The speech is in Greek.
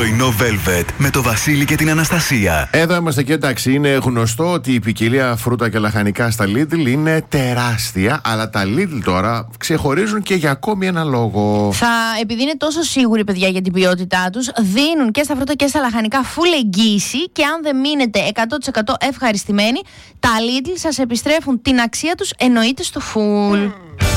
Πρωινό Velvet με το Βασίλη και την Αναστασία. Εδώ είμαστε και εντάξει, είναι γνωστό ότι η ποικιλία φρούτα και λαχανικά στα Lidl είναι τεράστια, αλλά τα Lidl τώρα ξεχωρίζουν και για ακόμη ένα λόγο. Επειδή είναι τόσο σίγουροι, παιδιά, για την ποιότητά τους, δίνουν και στα φρούτα και στα λαχανικά full εγγύηση, και αν δεν μείνετε 100% ευχαριστημένοι, τα Lidl σας επιστρέφουν την αξία τους, εννοείται στο full.